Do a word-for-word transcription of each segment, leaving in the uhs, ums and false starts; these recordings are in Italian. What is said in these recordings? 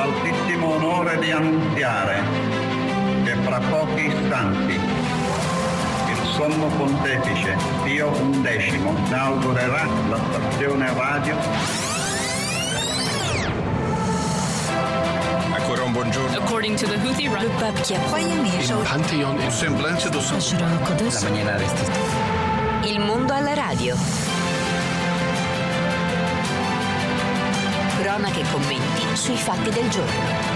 l'altissimo onore di annunziare che fra pochi istanti il Sommo Pontefice Pio undicesimo inaugurerà la stazione radio. Ancora un buongiorno. According to the Houthi, le pape qui a Il Pantheon e Semblance do Sol. La mañana de este. Il mondo alla radio. Cronache e commenti sui fatti del giorno.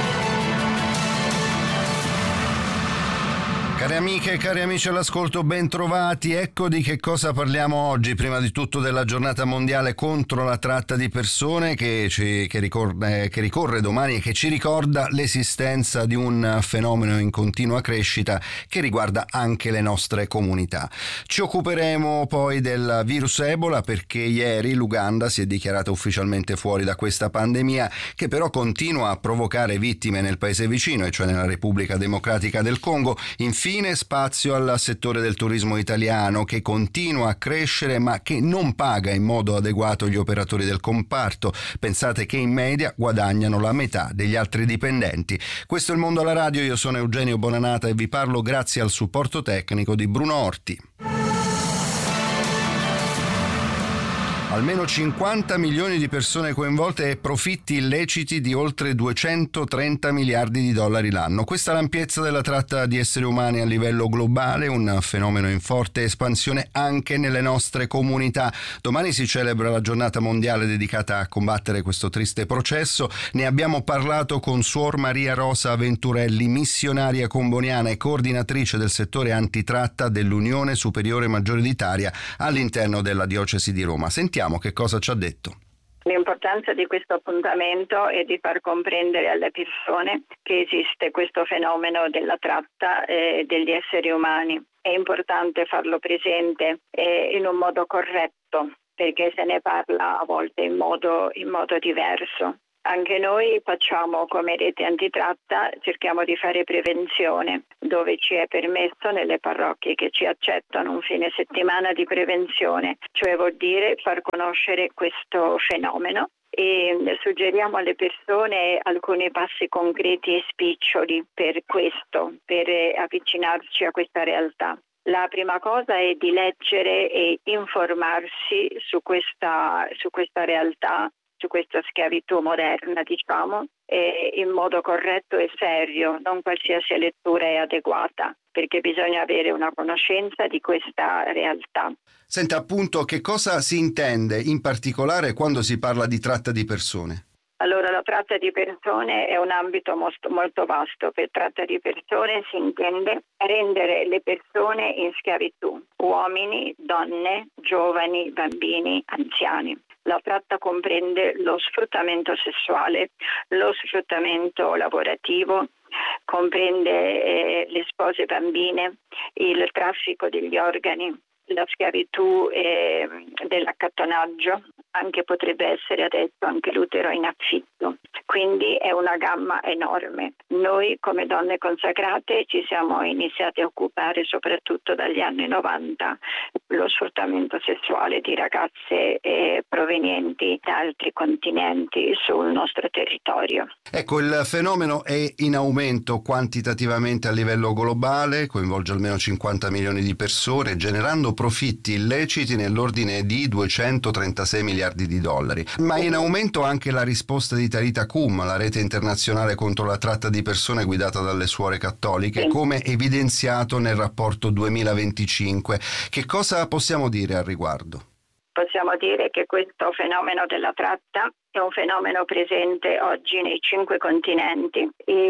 Cari amiche e cari amici all'ascolto, ben trovati. Ecco di che cosa parliamo oggi. Prima di tutto della giornata mondiale contro la tratta di persone che, ci, che, ricorre, che ricorre domani e che ci ricorda l'esistenza di un fenomeno in continua crescita che riguarda anche le nostre comunità. Ci occuperemo poi del virus Ebola perché ieri l'Uganda si è dichiarata ufficialmente fuori da questa pandemia che però continua a provocare vittime nel paese vicino, e cioè nella Repubblica Democratica del Congo. Infine spazio al settore del turismo italiano che continua a crescere ma che non paga in modo adeguato gli operatori del comparto. Pensate che in media guadagnano la metà degli altri dipendenti. Questo è il Mondo alla Radio, io sono Eugenio Bonanata e vi parlo grazie al supporto tecnico di Bruno Orti. Almeno cinquanta milioni di persone coinvolte e profitti illeciti di oltre duecentotrenta miliardi di dollari l'anno. Questa l'ampiezza della tratta di esseri umani a livello globale, un fenomeno in forte espansione anche nelle nostre comunità. Domani si celebra la giornata mondiale dedicata a combattere questo triste processo. Ne abbiamo parlato con Suor Maria Rosa Venturelli, missionaria comboniana e coordinatrice del settore antitratta dell'Unione Superiore Maggioritaria all'interno della Diocesi di Roma. Sentiamo che cosa ci ha detto. L'importanza di questo appuntamento è di far comprendere alle persone che esiste questo fenomeno della tratta eh, degli esseri umani. È importante farlo presente eh, in un modo corretto, perché se ne parla a volte in modo, in modo diverso. Anche noi facciamo come rete antitratta, cerchiamo di fare prevenzione dove ci è permesso nelle parrocchie che ci accettano un fine settimana di prevenzione, cioè vuol dire far conoscere questo fenomeno e suggeriamo alle persone alcuni passi concreti e spiccioli per questo, per avvicinarci a questa realtà. La prima cosa è di leggere e informarsi su questa, su questa realtà, su questa schiavitù moderna, diciamo, eh, in modo corretto e serio, non qualsiasi lettura è adeguata, perché bisogna avere una conoscenza di questa realtà. Senta, appunto, che cosa si intende in particolare quando si parla di tratta di persone? Allora, la tratta di persone è un ambito molto, molto vasto. Per tratta di persone si intende rendere le persone in schiavitù, uomini, donne, giovani, bambini, anziani. La tratta comprende lo sfruttamento sessuale, lo sfruttamento lavorativo, comprende eh, le spose bambine, il traffico degli organi, la schiavitù eh, dell'accattonaggio, anche potrebbe essere adesso anche l'utero in affitto. Quindi è una gamma enorme. Noi come donne consacrate ci siamo iniziate a occupare soprattutto dagli anni novanta lo sfruttamento sessuale di ragazze eh, provenienti da altri continenti sul nostro territorio. Ecco, il fenomeno è in aumento quantitativamente a livello globale, coinvolge almeno cinquanta milioni di persone, generando profitti illeciti nell'ordine di duecentotrentasei miliardi di dollari. Ma è in aumento anche la risposta di Talitha Kum, la rete internazionale contro la tratta di persone guidata dalle suore cattoliche, come evidenziato nel rapporto duemilaventicinque. Che cosa possiamo dire al riguardo? Possiamo dire che questo fenomeno della tratta è un fenomeno presente oggi nei cinque continenti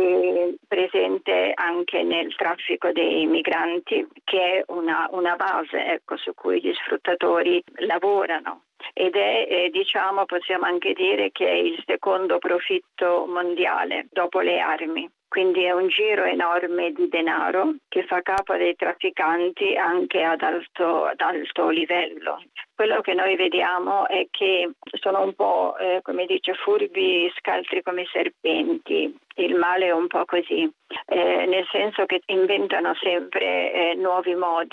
e presente anche nel traffico dei migranti, che è una, una base, ecco, su cui gli sfruttatori lavorano. Ed è, eh, diciamo, possiamo anche dire che è il secondo profitto mondiale dopo le armi. Quindi è un giro enorme di denaro che fa capo dei trafficanti anche ad alto, ad alto livello. Quello che noi vediamo è che sono un po', eh, come dice, furbi scaltri come serpenti. Il male è un po' così, eh, nel senso che inventano sempre eh, nuovi modi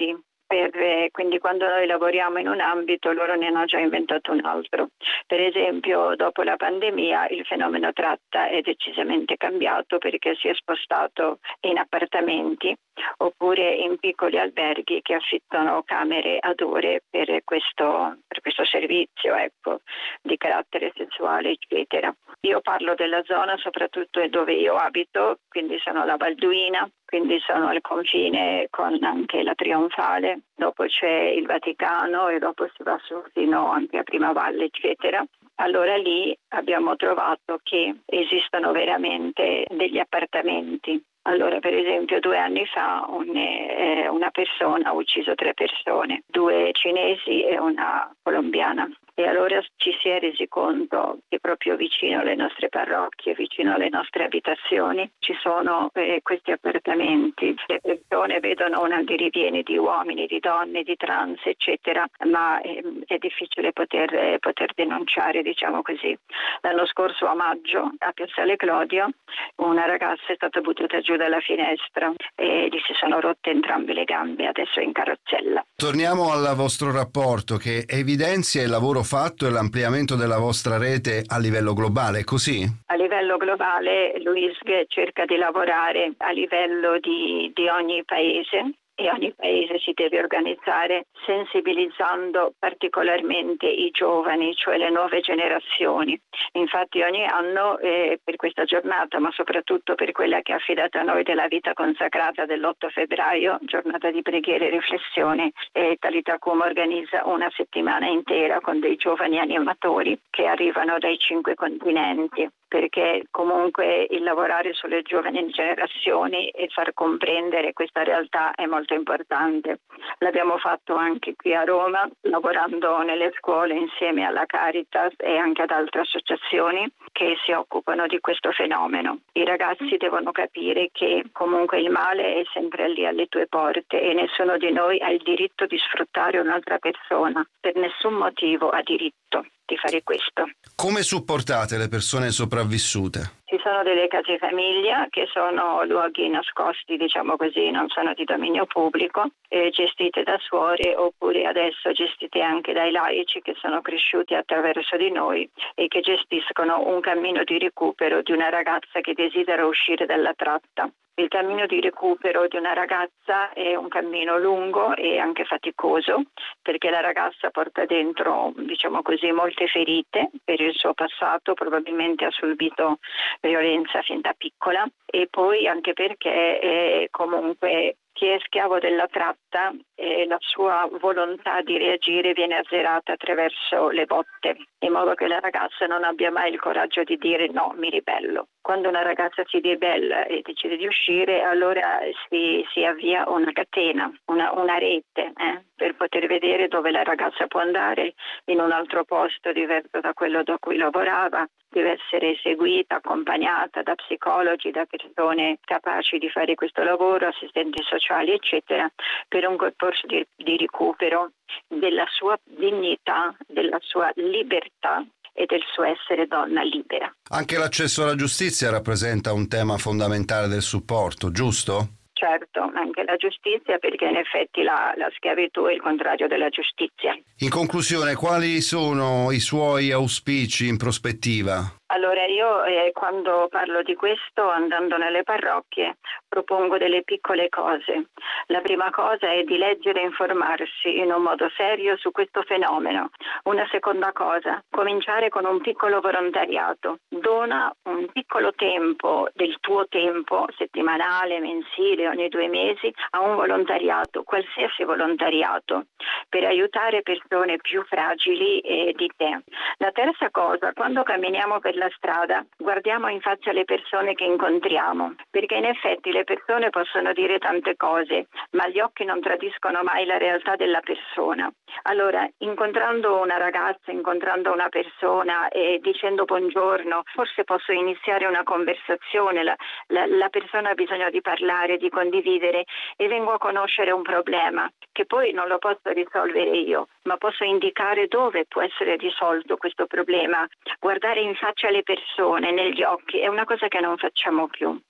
per, eh, quindi quando noi lavoriamo in un ambito loro ne hanno già inventato un altro. Per esempio dopo la pandemia il fenomeno tratta è decisamente cambiato perché si è spostato in appartamenti oppure in piccoli alberghi che affittano camere ad ore per questo, per questo servizio, ecco, di carattere sessuale eccetera. Io parlo della zona soprattutto dove io abito, quindi sono la Valduina, quindi sono al confine con anche la Trionfale, dopo c'è il Vaticano e dopo si va su fino anche a Primavalle eccetera. Allora lì abbiamo trovato che esistono veramente degli appartamenti. Allora per esempio due anni fa un, eh, una persona ha ucciso tre persone, due cinesi e una colombiana. E allora ci si è resi conto che proprio vicino alle nostre parrocchie, vicino alle nostre abitazioni, ci sono eh, questi appartamenti. Le persone vedono un andirivieni di uomini, di donne, di trans, eccetera, ma eh, è difficile poter, eh, poter denunciare, diciamo così. L'anno scorso a maggio a Piazzale Clodio una ragazza è stata buttata giù dalla finestra e gli si sono rotte entrambe le gambe, adesso è in carrozzella. Torniamo al vostro rapporto che evidenzia il lavoro fatto e l'ampliamento della vostra rete a livello globale, è così? A livello globale l'UISG cerca di lavorare a livello di, di ogni paese e ogni paese si deve organizzare sensibilizzando particolarmente i giovani, cioè le nuove generazioni. Infatti ogni anno eh, per questa giornata, ma soprattutto per quella che è affidata a noi della vita consacrata dell'otto febbraio, giornata di preghiera e riflessione, eh, Talitacum organizza una settimana intera con dei giovani animatori che arrivano dai cinque continenti, perché comunque il lavorare sulle giovani generazioni e far comprendere questa realtà è molto importante. L'abbiamo fatto anche qui a Roma, lavorando nelle scuole insieme alla Caritas e anche ad altre associazioni che si occupano di questo fenomeno. I ragazzi devono capire che comunque il male è sempre lì alle tue porte e nessuno di noi ha il diritto di sfruttare un'altra persona, per nessun motivo ha diritto di fare questo. Come supportate le persone sopravvissute? Ci sono delle case famiglia che sono luoghi nascosti, diciamo così, non sono di dominio pubblico, eh, gestite da suore oppure adesso gestite anche dai laici che sono cresciuti attraverso di noi e che gestiscono un cammino di recupero di una ragazza che desidera uscire dalla tratta. Il cammino di recupero di una ragazza è un cammino lungo e anche faticoso perché la ragazza porta dentro, diciamo così, molte ferite per il suo passato, probabilmente ha subito violenza fin da piccola e poi anche perché è comunque chi è schiavo della tratta e la sua volontà di reagire viene azzerata attraverso le botte, in modo che la ragazza non abbia mai il coraggio di dire no, mi ribello. Quando una ragazza si ribella e decide di uscire, allora si, si avvia una catena, una, una rete, eh, per poter vedere dove la ragazza può andare in un altro posto diverso da quello da cui lavorava. Deve essere seguita, accompagnata da psicologi, da persone capaci di fare questo lavoro, assistenti sociali, eccetera, per un percorso di, di recupero della sua dignità, della sua libertà e del suo essere donna libera. Anche l'accesso alla giustizia rappresenta un tema fondamentale del supporto, giusto? Certo, anche la giustizia, perché in effetti la, la schiavitù è il contrario della giustizia. In conclusione, quali sono i suoi auspici in prospettiva? Allora io eh, quando parlo di questo, andando nelle parrocchie, propongo delle piccole cose. La prima cosa è di leggere e informarsi in un modo serio su questo fenomeno. Una seconda cosa, cominciare con un piccolo volontariato. Dona un piccolo tempo del tuo tempo, settimanale, mensile, ogni due mesi, a un volontariato, qualsiasi volontariato, per aiutare persone più fragili eh, di te. La terza cosa, quando camminiamo per la strada, guardiamo in faccia le persone che incontriamo, perché in effetti le persone possono dire tante cose, ma gli occhi non tradiscono mai la realtà della persona. Allora, incontrando una ragazza, incontrando una persona e dicendo buongiorno, forse posso iniziare una conversazione, la, la, la persona ha bisogno di parlare, di condividere e vengo a conoscere un problema che poi non lo posso risolvere io, ma posso indicare dove può essere risolto questo problema. Guardare in faccia le persone, negli occhi, è una cosa che non facciamo più.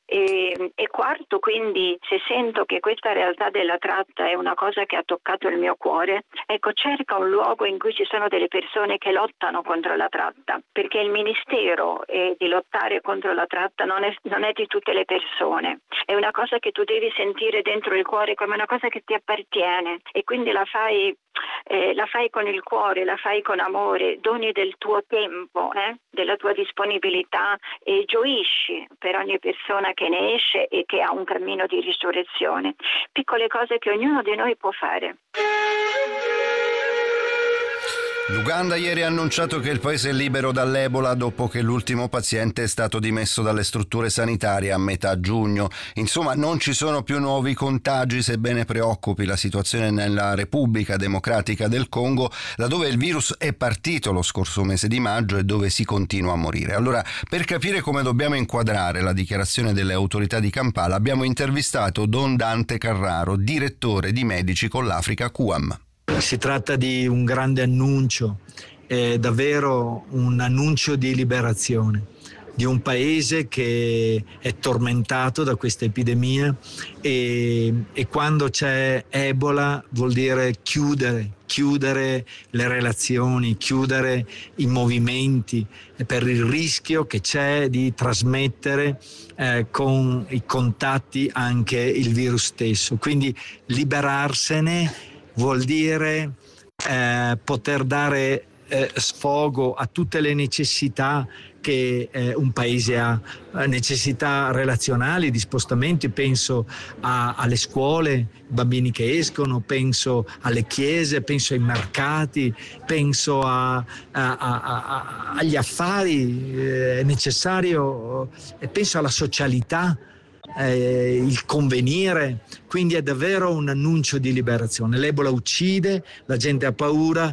E, e quarto, quindi, se sento che questa realtà della tratta è una cosa che ha toccato il mio cuore, ecco, cerca un luogo in cui ci sono delle persone che lottano contro la tratta, perché il ministero eh, di lottare contro la tratta non è, non è di tutte le persone, è una cosa che tu devi sentire dentro il cuore come una cosa che ti appartiene, e quindi la fai Eh, la fai con il cuore, la fai con amore, doni del tuo tempo, eh, della tua disponibilità, e gioisci per ogni persona che ne esce e che ha un cammino di risurrezione. Piccole cose che ognuno di noi può fare. L'Uganda ieri ha annunciato che il paese è libero dall'Ebola dopo che l'ultimo paziente è stato dimesso dalle strutture sanitarie a metà giugno. Insomma, non ci sono più nuovi contagi, sebbene preoccupi la situazione nella Repubblica Democratica del Congo, da dove il virus è partito lo scorso mese di maggio e dove si continua a morire. Allora, per capire come dobbiamo inquadrare la dichiarazione delle autorità di Kampala, abbiamo intervistato Don Dante Carraro, direttore di Medici con l'Africa Q A M. Si tratta di un grande annuncio, è davvero un annuncio di liberazione di un paese che è tormentato da questa epidemia, e, e quando c'è Ebola vuol dire chiudere, chiudere le relazioni, chiudere i movimenti, per il rischio che c'è di trasmettere eh, con i contatti anche il virus stesso. Quindi liberarsene vuol dire eh, poter dare eh, sfogo a tutte le necessità che eh, un paese ha, necessità relazionali, di spostamenti, penso a, alle scuole, bambini che escono, penso alle chiese, penso ai mercati, penso a, a, a, a, agli affari, è eh, necessario, e penso alla socialità. Eh, il convenire, quindi è davvero un annuncio di liberazione. L'Ebola uccide, la gente ha paura,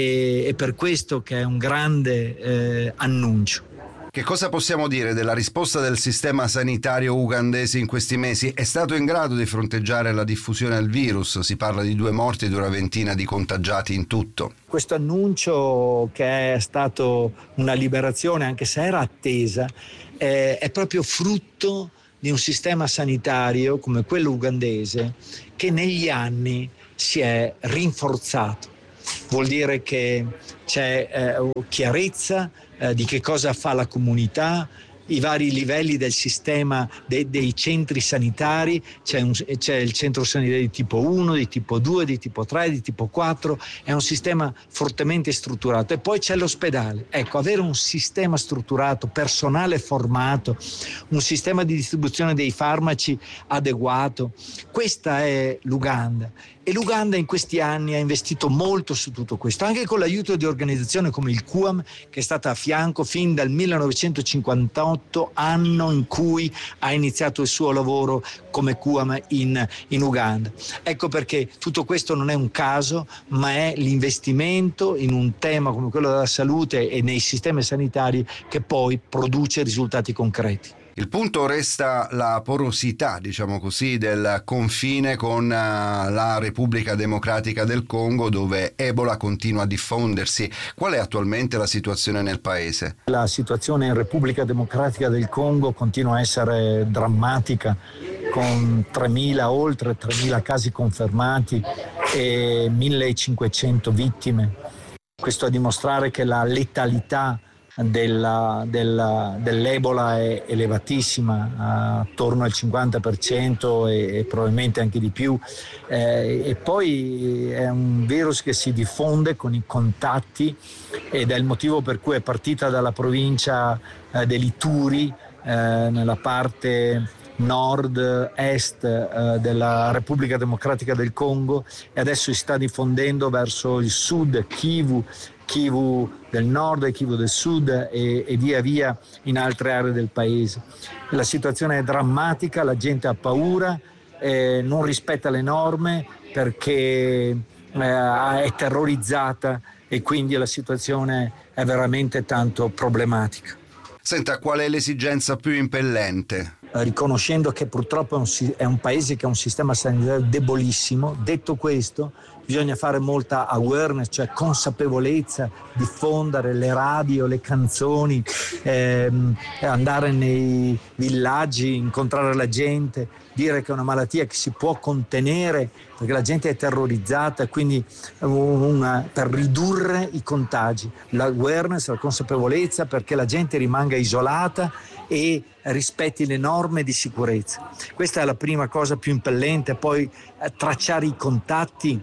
e è per questo che è un grande eh, annuncio. Che cosa possiamo dire della risposta del sistema sanitario ugandese in questi mesi? È stato in grado di fronteggiare la diffusione del virus? Si parla di due morti e di una ventina di contagiati in tutto. Questo annuncio, che è stato una liberazione, anche se era attesa, eh, è proprio frutto di un sistema sanitario come quello ugandese che negli anni si è rinforzato. Vuol dire che c'è eh, chiarezza eh, di che cosa fa la comunità, i vari livelli del sistema de, dei centri sanitari, c'è, un, c'è il centro sanitario di tipo uno, di tipo due, di tipo tre, di tipo quattro, è un sistema fortemente strutturato. E poi c'è l'ospedale. Ecco, avere un sistema strutturato, personale formato, un sistema di distribuzione dei farmaci adeguato, questa è l'Uganda. E l'Uganda in questi anni ha investito molto su tutto questo, anche con l'aiuto di organizzazioni come il Q A M, che è stata a fianco fin dal millenovecentocinquantotto, anno in cui ha iniziato il suo lavoro come Q A M in, in Uganda. Ecco perché tutto questo non è un caso, ma è l'investimento in un tema come quello della salute e nei sistemi sanitari che poi produce risultati concreti. Il punto resta la porosità, diciamo così, del confine con la Repubblica Democratica del Congo, dove Ebola continua a diffondersi. Qual è attualmente la situazione nel paese? La situazione in Repubblica Democratica del Congo continua a essere drammatica, con tremila, oltre tremila casi confermati e millecinquecento vittime. Questo a dimostrare che la letalità Della, della, dell'Ebola è elevatissima, attorno al cinquanta per cento e, e probabilmente anche di più, eh, e poi è un virus che si diffonde con i contatti, ed è il motivo per cui è partita dalla provincia eh, dell'Ituri, eh, nella parte nord-est eh, della Repubblica Democratica del Congo, e adesso si sta diffondendo verso il sud, Kivu, Kivu del nord e Kivu del sud, e, e via via in altre aree del paese. La situazione è drammatica, la gente ha paura, eh, non rispetta le norme perché eh, è terrorizzata, e quindi la situazione è veramente tanto problematica. Senta, qual è l'esigenza più impellente? Riconoscendo che purtroppo è un, è un paese che ha un sistema sanitario debolissimo. Detto questo, bisogna fare molta awareness, cioè consapevolezza, diffondere le radio, le canzoni, ehm, andare nei villaggi, incontrare la gente, dire che è una malattia che si può contenere perché la gente è terrorizzata, quindi una, per ridurre i contagi, l'awareness, la consapevolezza perché la gente rimanga isolata e rispetti le norme di sicurezza. Questa è la prima cosa più impellente. Poi eh, tracciare i contatti,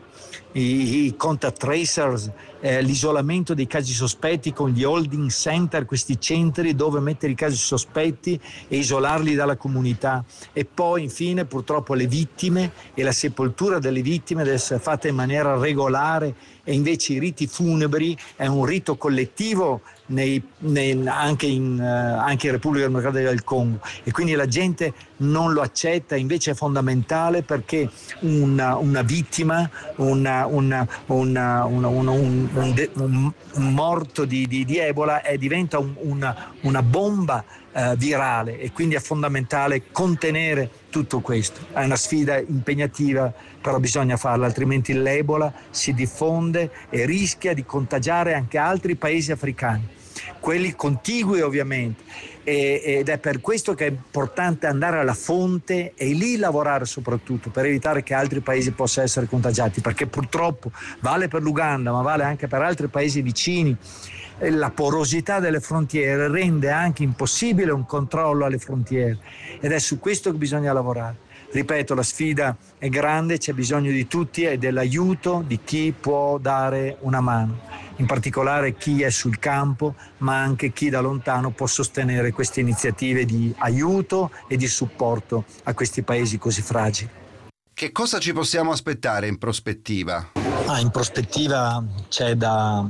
i, i contact tracers, eh, l'isolamento dei casi sospetti con gli holding center, questi centri dove mettere i casi sospetti e isolarli dalla comunità. E poi infine purtroppo le vittime e la sepoltura delle vittime deve essere fatta in maniera regolare, e invece i riti funebri è un rito collettivo nei, nei, anche, in, uh, anche in Repubblica Democratica del Congo, e quindi la gente non lo accetta. Invece è fondamentale perché una, una vittima, una, una, una, una, una, un, un, de, un, un morto di, di, di Ebola è, diventa un, una, una bomba uh, virale, e quindi è fondamentale contenere tutto questo. È una sfida impegnativa, però bisogna farla, altrimenti l'Ebola si diffonde e rischia di contagiare anche altri paesi africani, quelli contigui ovviamente, e, ed è per questo che è importante andare alla fonte e lì lavorare soprattutto per evitare che altri paesi possano essere contagiati, perché purtroppo vale per l'Uganda ma vale anche per altri paesi vicini. La porosità delle frontiere rende anche impossibile un controllo alle frontiere, ed è su questo che bisogna lavorare. Ripeto, la sfida è grande, c'è bisogno di tutti e dell'aiuto di chi può dare una mano, in particolare chi è sul campo, ma anche chi da lontano può sostenere queste iniziative di aiuto e di supporto a questi paesi così fragili. Che cosa ci possiamo aspettare in prospettiva? Ah, in prospettiva c'è da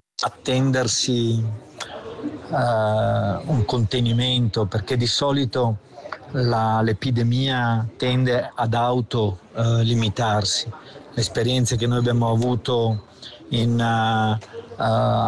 attendersi uh, un contenimento, perché di solito la, l'epidemia tende ad auto uh, limitarsi. Le esperienze che noi abbiamo avuto in uh, uh,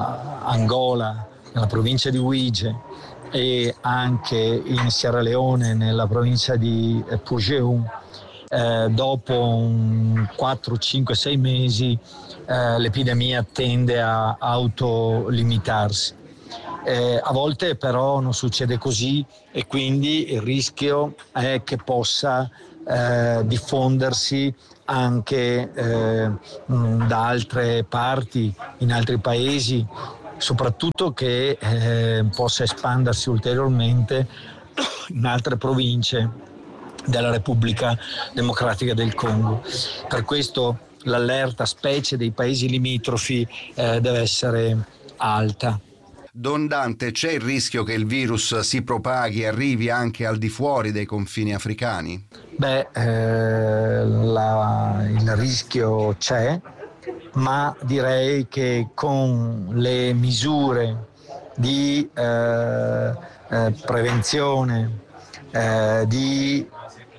Angola, nella provincia di Uige, e anche in Sierra Leone, nella provincia di Pugéum, eh, dopo un quattro, cinque, sei mesi eh, l'epidemia tende a autolimitarsi. Eh, a volte però non succede così, e quindi il rischio è che possa eh, diffondersi anche eh, da altre parti, in altri paesi, soprattutto che eh, possa espandersi ulteriormente in altre province della Repubblica Democratica del Congo. Per questo l'allerta, specie dei paesi limitrofi, eh, deve essere alta. Don Dante, c'è il rischio che il virus si propaghi e arrivi anche al di fuori dei confini africani? Beh, eh, la, il rischio c'è, ma direi che con le misure di eh, eh, prevenzione, eh, di,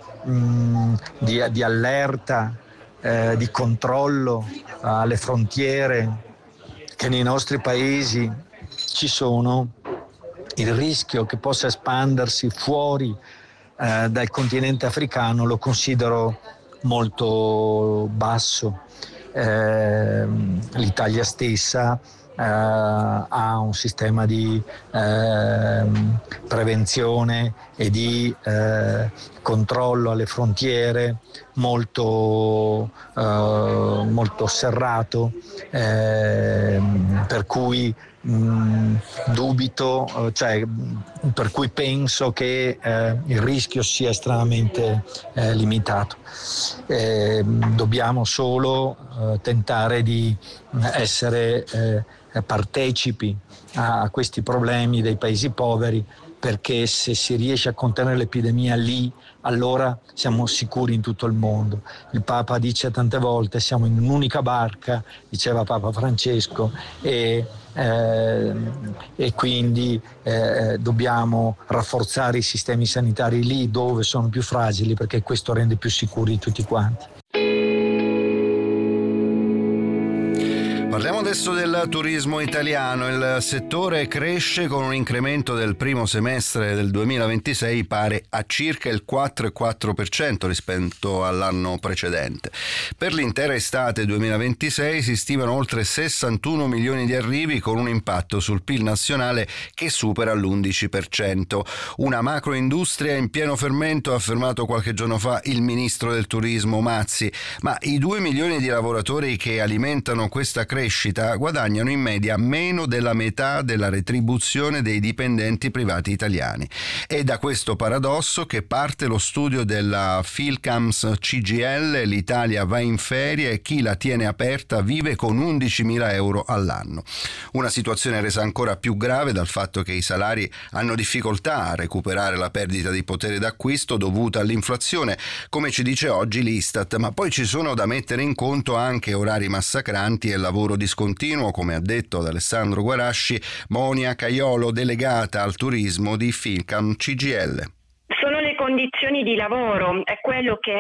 mh, di, di allerta, eh, di controllo alle frontiere che nei nostri paesi ci sono, il rischio che possa espandersi fuori eh, dal continente africano lo considero molto basso. Eh, l'Italia stessa eh, ha un sistema di eh, prevenzione e di eh, controllo alle frontiere molto, eh, molto serrato, eh, per cui mh, dubito, cioè per cui penso che eh, il rischio sia estremamente eh, limitato. Eh, dobbiamo solo eh, tentare di essere eh, partecipi a, a questi problemi dei paesi poveri, perché se si riesce a contenere l'epidemia lì, allora siamo sicuri in tutto il mondo. Il Papa dice tante volte: siamo in un'unica barca, diceva Papa Francesco, e, eh, e quindi eh, dobbiamo rafforzare i sistemi sanitari lì dove sono più fragili, perché questo rende più sicuri tutti quanti. Parliamo adesso del turismo italiano. Il settore cresce con un incremento del primo semestre del duemilaventisei pari a circa il quattro virgola quattro per cento rispetto all'anno precedente. Per l'intera estate duemilaventisei si stimano oltre sessantuno milioni di arrivi, con un impatto sul P I L nazionale che supera l'undici per cento. Una macroindustria in pieno fermento, ha affermato qualche giorno fa il ministro del turismo Mazzi, ma i due milioni di lavoratori che alimentano questa crescita guadagnano in media meno della metà della retribuzione dei dipendenti privati italiani. È da questo paradosso che parte lo studio della Philcams C G L. L'Italia va in ferie e chi la tiene aperta vive con undicimila euro all'anno. Una situazione resa ancora più grave dal fatto che i salari hanno difficoltà a recuperare la perdita di potere d'acquisto dovuta all'inflazione, come ci dice oggi l'Istat, ma poi ci sono da mettere in conto anche orari massacranti e lavoro discontinuo, come ha detto ad Alessandro Guarasci Monia Caiolo, delegata al turismo di Philcam C G L. Sono le condizioni di lavoro, è quello che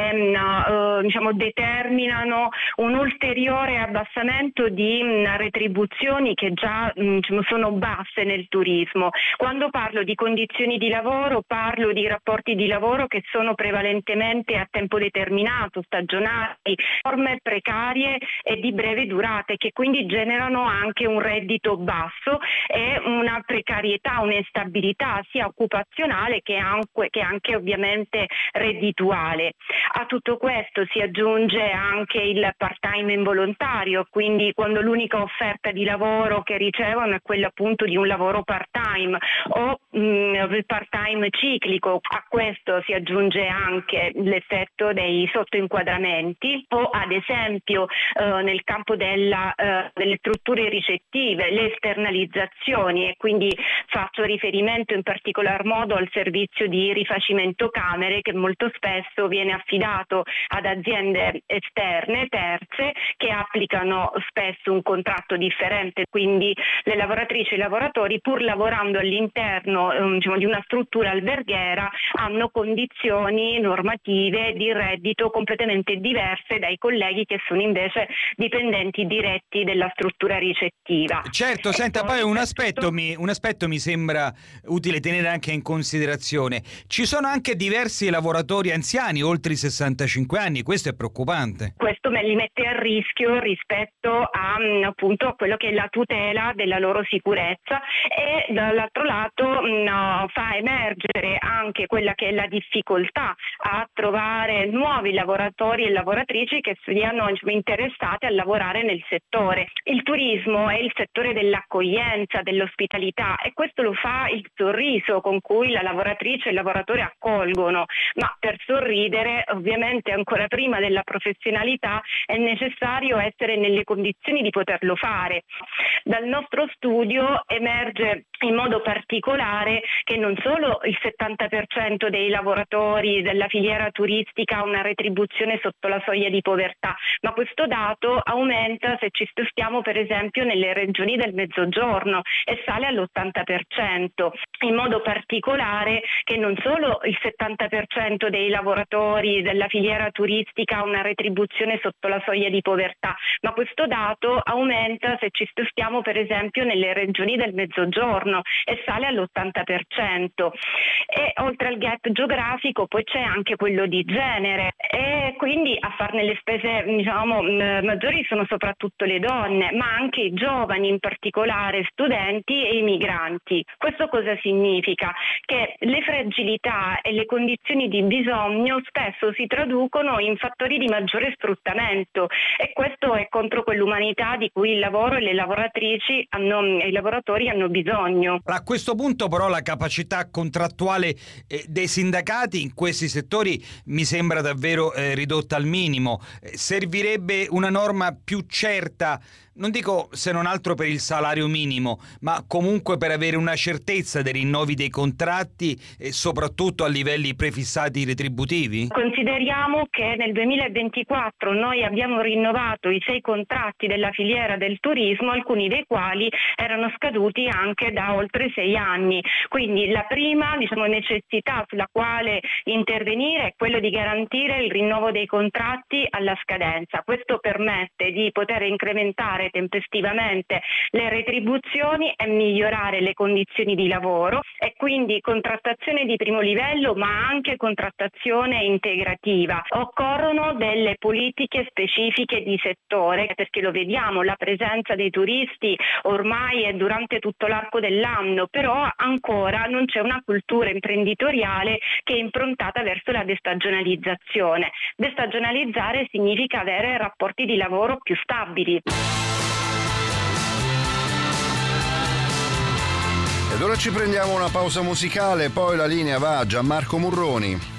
uh, diciamo, determinano un ulteriore abbassamento di mh, retribuzioni che già mh, diciamo, sono basse nel turismo. Quando parlo di condizioni di lavoro parlo di rapporti di lavoro che sono prevalentemente a tempo determinato, stagionali, forme precarie e di breve durata, che quindi generano anche un reddito basso e una precarietà, un'instabilità sia occupazionale che anche, che anche ovviamente reddituale. A tutto questo si aggiunge anche il part-time involontario, quindi quando l'unica offerta di lavoro che ricevono è quella appunto di un lavoro part-time o mh, il part-time ciclico. A questo si aggiunge anche l'effetto dei sottoinquadramenti o ad esempio eh, nel campo della, eh, delle strutture ricettive, le esternalizzazioni, e quindi faccio riferimento in particolar modo al servizio di rifacimento camere che molto spesso viene affidato ad aziende esterne, terze, che applicano spesso un contratto differente, quindi le lavoratrici e i lavoratori, pur lavorando all'interno eh, diciamo, di una struttura alberghiera, hanno condizioni normative di reddito completamente diverse dai colleghi che sono invece dipendenti diretti della struttura ricettiva. Certo, senta, poi un aspetto, mi, un aspetto mi sembra utile tenere anche in considerazione. Ci sono anche diversi lavoratori anziani oltre i sessantacinque anni, questo è preoccupante. Questo me li mette a rischio rispetto a appunto a quello che è la tutela della loro sicurezza e dall'altro lato no, fa emergere anche quella che è la difficoltà a trovare nuovi lavoratori e lavoratrici che siano interessati a lavorare nel settore. Il turismo è il settore dell'accoglienza, dell'ospitalità, e questo lo fa il sorriso con cui la lavoratrice e il lavoratore accolgono, ma per sorridere ovviamente ancora prima della professionalità è necessario essere nelle condizioni di poterlo fare. Dal nostro studio emerge in modo particolare che non solo il settanta per cento dei lavoratori della filiera turistica ha una retribuzione sotto la soglia di povertà, ma questo dato aumenta se ci spostiamo per esempio nelle regioni del Mezzogiorno e sale all'ottanta per cento. In modo particolare che non solo il settanta per cento dei lavoratori della filiera turistica ha una retribuzione sotto la soglia di povertà, ma questo dato aumenta se ci spostiamo per esempio nelle regioni del Mezzogiorno e sale all'ottanta per cento. E oltre al gap geografico poi c'è anche quello di genere, e quindi a farne le spese diciamo maggiori sono soprattutto le donne, ma anche i giovani, in particolare studenti e i migranti. Questo cosa significa? Che le fragilità e le condizioni di bisogno spesso si traducono in fattori di maggiore sfruttamento, e questo è contro quell'umanità di cui il lavoro e le lavoratrici hanno, e i lavoratori hanno bisogno. A questo punto però la capacità contrattuale eh, dei sindacati in questi settori mi sembra davvero eh, ridotta al minimo. Eh, servirebbe una norma più certa, non dico se non altro per il salario minimo, ma comunque per avere una certezza dei rinnovi dei contratti e soprattutto a livelli prefissati retributivi? Consideriamo che nel duemilaventiquattro noi abbiamo rinnovato i sei contratti della filiera del turismo, alcuni dei quali erano scaduti anche da oltre sei anni. Quindi la prima diciamo, necessità sulla quale intervenire è quello di garantire il rinnovo dei contratti alla scadenza. Questo permette di poter incrementare pagare tempestivamente le retribuzioni e migliorare le condizioni di lavoro, e quindi contrattazione di primo livello ma anche contrattazione integrativa. Occorrono delle politiche specifiche di settore, perché lo vediamo, la presenza dei turisti ormai è durante tutto l'arco dell'anno, però ancora non c'è una cultura imprenditoriale che è improntata verso la destagionalizzazione. Destagionalizzare significa avere rapporti di lavoro più stabili. Ed ora ci prendiamo una pausa musicale, poi la linea va a Gianmarco Murroni.